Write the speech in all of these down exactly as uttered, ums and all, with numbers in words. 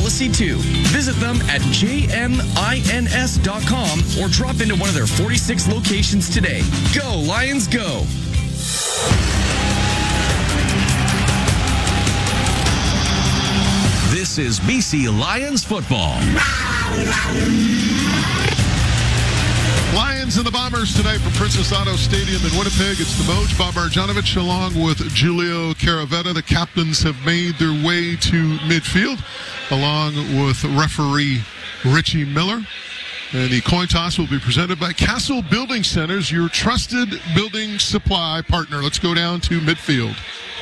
Policy two. Visit them at j m i n s dot com or drop into one of their forty-six locations today. Go, Lions, go! This is B C Lions football. Lions and the Bombers tonight from Princess Auto Stadium in Winnipeg. It's the Moj, Bob Marjanovic, along with Julio Caravetta. The captains have made their way to midfield, along with referee Richie Miller. And the coin toss will be presented by Castle Building Centers, your trusted building supply partner. Let's go down to midfield.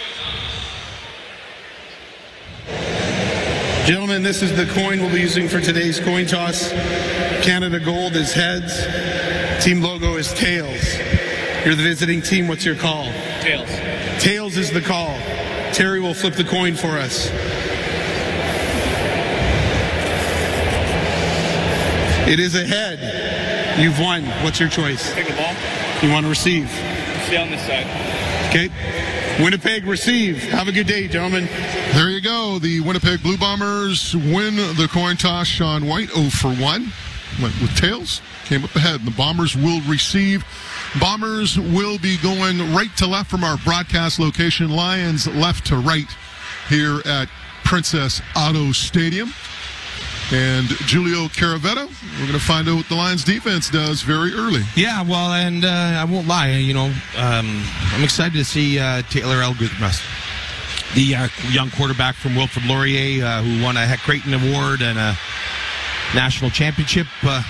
Gentlemen, this is the coin we'll be using for today's coin toss. Canada Gold is heads. Team logo is tails. You're the visiting team. What's your call? Tails. Tails is the call. Terry will flip the coin for us. It is a head. You've won. What's your choice? Take the ball. You want to receive? Stay on this side. Okay. Winnipeg receive. Have a good day, gentlemen. There you go. The Winnipeg Blue Bombers win the coin toss. Sean White, oh for one. Went with tails. Came up ahead. The Bombers will receive. Bombers will be going right to left from our broadcast location. Lions left to right here at Princess Auto Stadium. And Julio Caravetta, we're going to find out what the Lions defense does very early. Yeah, well, and uh, I won't lie, you know, um, I'm excited to see uh, Taylor Elders, the uh, young quarterback from Wilfrid Laurier, uh, who won a Heck Creighton Award and a national championship, uh,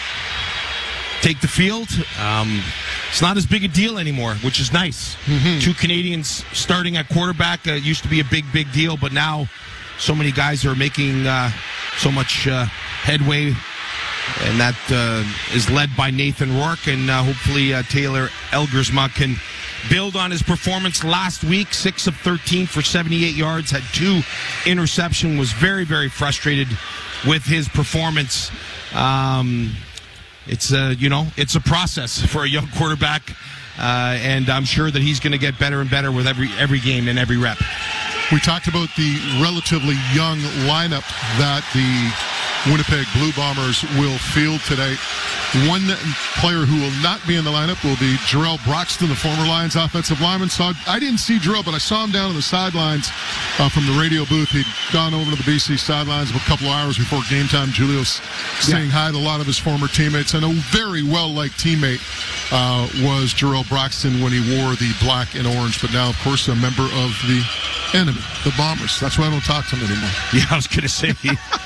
take the field. Um, it's not as big a deal anymore, which is nice. Mm-hmm. Two Canadians starting at quarterback uh, used to be a big, big deal, but now so many guys are making uh, so much uh, headway, and that uh, is led by Nathan Rourke, and uh, hopefully uh, Taylor Elgersma can build on his performance last week. six of thirteen for seventy-eight yards, had two interceptions, was very, very frustrated with his performance. Um, it's a, you know, it's a process for a young quarterback, uh, and I'm sure that he's going to get better and better with every every game and every rep. We talked about the relatively young lineup that the Winnipeg Blue Bombers will field today. One player who will not be in the lineup will be Jarrell Broxton, the former Lions offensive lineman. So I didn't see Jarrell, but I saw him down on the sidelines uh, from the radio booth. He'd gone over to the B C sidelines a couple of hours before game time. Julio's saying yeah. hi to a lot of his former teammates. And a very well-liked teammate uh, was Jarrell Broxton when he wore the black and orange, but now, of course, a member of the enemy, the Bombers. That's why I don't talk to him anymore. Yeah, I was going to say.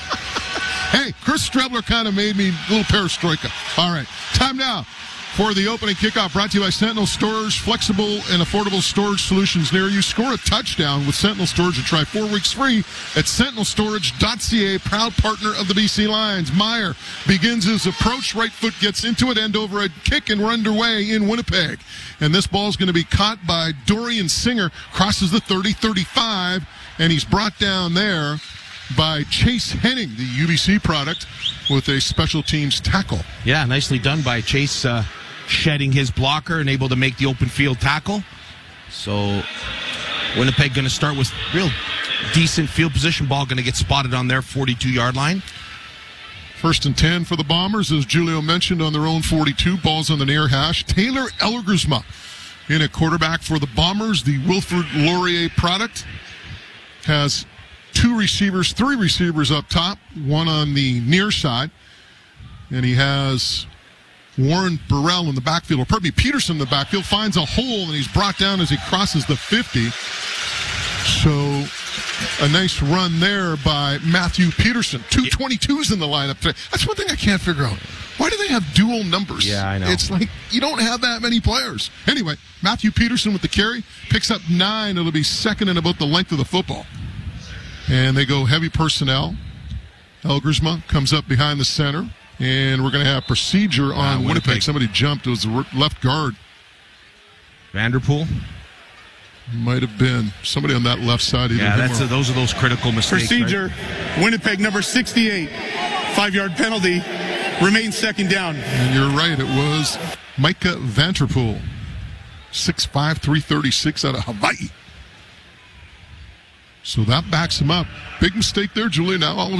Hey, Chris Strebler kind of made me a little perestroika. All right, time now for the opening kickoff, brought to you by Sentinel Storage, flexible and affordable storage solutions near you. Score a touchdown with Sentinel Storage and try four weeks free at sentinel storage dot c a, proud partner of the B C Lions. Meyer begins his approach, right foot gets into it, end over a kick, and we're underway in Winnipeg. And this ball is going to be caught by Dorian Singer, crosses the thirty thirty-five, and he's brought down there by Chase Henning, the U B C product, with a special teams tackle. Yeah, nicely done by Chase, uh, shedding his blocker and able to make the open field tackle. So Winnipeg going to start with real decent field position. Ball going to get spotted on their forty-two-yard line. First and ten for the Bombers, as Julio mentioned, on their own forty-two. Ball's on the near hash. Taylor Elgersma in at quarterback for the Bombers. The Wilfrid Laurier product has two receivers, three receivers up top, one on the near side. And he has Warren Burrell in the backfield, or pardon me, Peterson in the backfield, finds a hole, and he's brought down as he crosses the fifty. So a nice run there by Matthew Peterson. Two twenty-twos in the lineup today. That's one thing I can't figure out. Why do they have dual numbers? Yeah, I know. It's like you don't have that many players. Anyway, Matthew Peterson with the carry, picks up nine. It'll be second in about the length of the football. And they go heavy personnel. Elgersma comes up behind the center. And we're going to have procedure on wow, Winnipeg. Winnipeg. Somebody jumped. It was the left guard. Vanderpool? Might have been. Somebody on that left side. Yeah, that's a, those are those critical mistakes. Procedure. Right? Winnipeg number sixty-eight. Five-yard penalty. Remains second down. And you're right. It was Micah Vanderpool. six five, three thirty-six out of Hawaii. So that backs him up. Big mistake there, Julie. Now all of